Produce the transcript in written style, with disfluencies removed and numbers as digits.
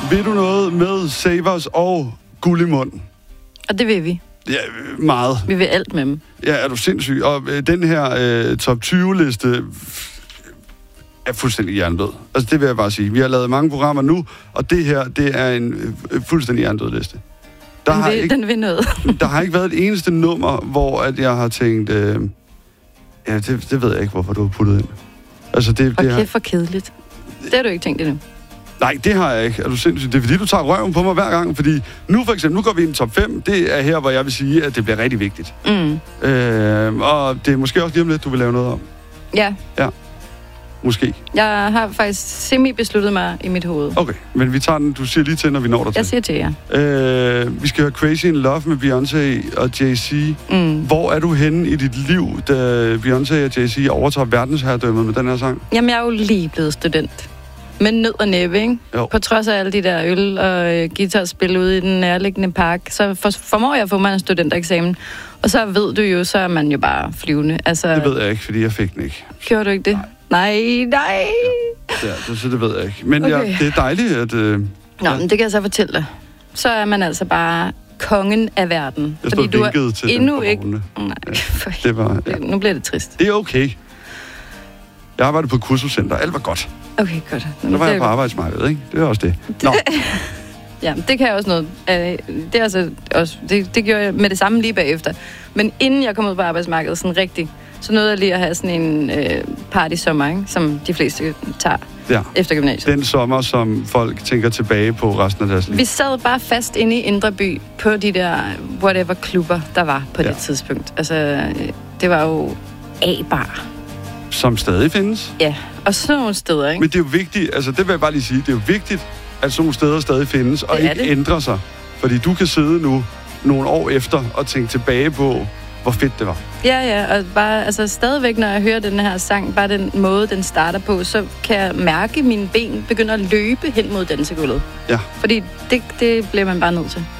Vil du noget med Savers og Guld i mund? Og det vil vi. Ja, meget. Vi vil alt med dem. Ja, er du sindssyg? Og den her top 20-liste er fuldstændig hjernedød. Altså, det vil jeg bare sige. Vi har lavet mange programmer nu, og det her, det er en fuldstændig hjernedød liste. Den vil noget. Der har ikke været et eneste nummer, hvor at jeg har tænkt, det ved jeg ikke, hvorfor du har puttet ind. Altså, Okay, for kedeligt. Det har du ikke tænkt endnu. Nej, det har jeg ikke. Er du sindssygt? Det er fordi, du tager røven på mig hver gang. Fordi nu for eksempel, nu går vi ind i top 5. Det er her, hvor jeg vil sige, at det bliver rigtig vigtigt. Og det er måske også lige om lidt, du vil lave noget om. Ja. Ja. Måske. Jeg har faktisk semi-besluttet mig i mit hoved. Okay, men vi tager den. Du siger lige til, når vi når der til. Jeg siger til jer. Vi skal høre Crazy in Love med Beyoncé og Jay-Z. Hvor er du henne i dit liv, da Beyoncé og Jay-Z overtager verdensherredømmet med den her sang? Jamen, jeg er jo lige blevet student. Med nød og næppe, ikke? Jo. På trods af alle de der øl og guitarspil ude i den nærliggende park, så formår jeg at få mig en studentereksamen. Og så ved du jo, så er man jo bare flyvende. Altså, det ved jeg ikke, fordi jeg fik den ikke. Gjorde du ikke det? Nej. Ja, så det ved jeg ikke. Men okay. Det er dejligt, at... Nå, men det kan jeg så fortælle dig. Så er man altså bare kongen af verden. Jeg stod vinket til endnu ikke... Nej, ja. Det var... Ja. Nu bliver det trist. Det er okay. Jeg arbejdede på et kursuscenter. Alt var godt. Okay, godt. Nu var jeg på arbejdsmarkedet, ikke? Det er også det. Nå. Ja, det kan jeg også noget. Det er altså også... Det gjorde jeg med det samme lige bagefter. Men inden jeg kom ud på arbejdsmarkedet sådan rigtigt, så nåede jeg lige at have sådan en party-sommer, ikke? Som de fleste tager efter gymnasiet. Den sommer, som folk tænker tilbage på resten af deres liv. Vi sad bare fast inde i Indre By på de der whatever-klubber, der var på det tidspunkt. Altså, det var jo A-bar. Som stadig findes. Ja, og sådan nogle steder, ikke? Men det er jo vigtigt, altså det vil jeg bare lige sige, det er jo vigtigt, at sådan nogle steder stadig findes, og ikke ændrer sig. Fordi du kan sidde nu nogle år efter og tænke tilbage på, hvor fedt det var. Ja, og bare, altså stadigvæk, når jeg hører den her sang, bare den måde, den starter på, så kan jeg mærke, at mine ben begynder at løbe hen mod dansegulvet. Ja. Fordi det bliver man bare nødt til.